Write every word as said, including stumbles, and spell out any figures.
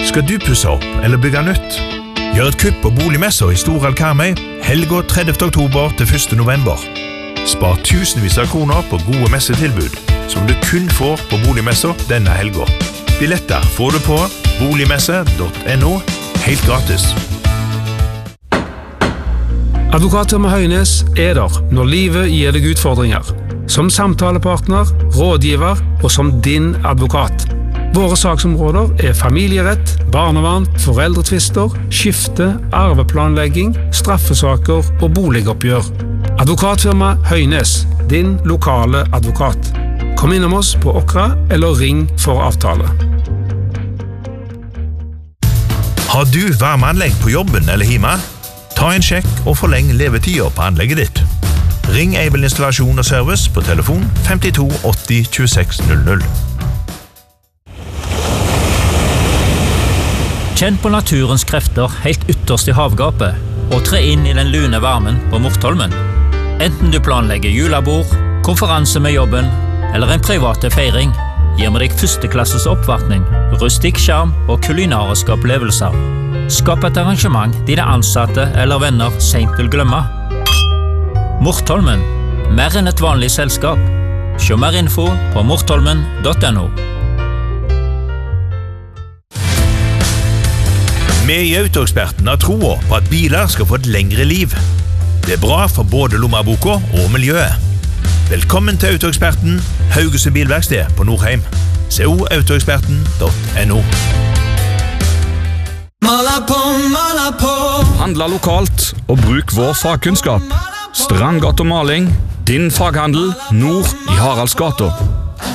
Skal du pusse opp eller bygge nytt? Gjør et kupp på boligmesser i Storhall Karmøy, helga tredivte oktober til første november. Spar tusenvis av kroner på gode messetilbud, som du kun får på boligmesser denne helga. Billetter får du på boligmesse punktum no, helt gratis. Advokatfirma Høynes er der når livet gir deg utfordringer. Som samtalepartner, rådgiver og som din advokat. Våre saksområder er familierett, barnevern, foreldretvister, skifte, arveplanlegging, straffesaker og boligoppgjør. Advokatfirma Høynes, din lokale advokat. Kom innom oss på Okra eller ring for avtale. Har du varmeanlegg på jobben eller hjemme? Ta en sjekk og forleng levetida på anlegget ditt. Ring Aibel Installasjon og Service på telefon femtito åtti tjueseks null null. Kjenn på naturens krefter helt ytterst i havgapet, og tre inn i den lune varmen på Mortholmen. Enten du planlegger julebord, konferanse med jobben, eller en private feiring, gir med deg førsteklasses oppvartning, rustikk skjerm og kulinariske opplevelser. Skap et arrangement dine ansatte eller venner sent vil glemme. Mortholmen, mer enn et vanlig selskap. Se mer info på mortholmen punktum no. Vi i Autoeksperten har troa på at biler skal få et lengre liv. Det er bra for både lommeboka og miljøet. Velkommen til Autoeksperten, Haugesund Bilverksted på Nordheim. Se o autoeksperten punktum no. Handla lokalt og bruk vår fagkunnskap. Strandgata Maling, din faghandel nord i Haraldsgata.